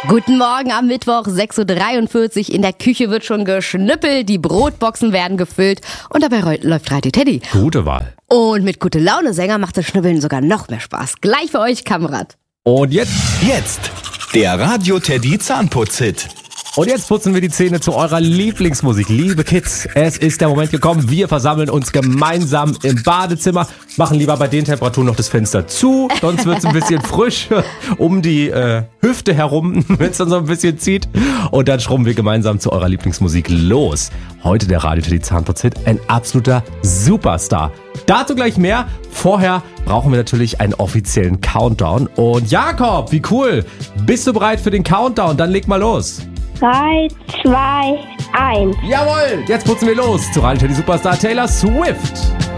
Guten Morgen am Mittwoch, 6.43 Uhr. In der Küche wird schon geschnippelt, die Brotboxen werden gefüllt und dabei läuft Radio Teddy. Gute Wahl. Und mit gute Laune Sänger macht das Schnibbeln sogar noch mehr Spaß. Gleich für euch, Kamerad. Und jetzt der Radio Teddy Zahnputz-Hit. Und jetzt putzen wir die Zähne zu eurer Lieblingsmusik. Liebe Kids, es ist der Moment gekommen. Wir versammeln uns gemeinsam im Badezimmer. Machen lieber bei den Temperaturen noch das Fenster zu, sonst wird es ein bisschen frisch um die Hüfte herum, wenn es dann so ein bisschen zieht. Und dann schrubben wir gemeinsam zu eurer Lieblingsmusik los. Heute der Radio Teddy Zahnputz-Hit, ein absoluter Superstar. Dazu gleich mehr. Vorher brauchen wir natürlich einen offiziellen Countdown. Und Jakob, wie cool. Bist du bereit für den Countdown? Dann leg mal los. 3, 2, 1. Jawohl, jetzt putzen wir los zu Radio Teddy Superstar Taylor Swift.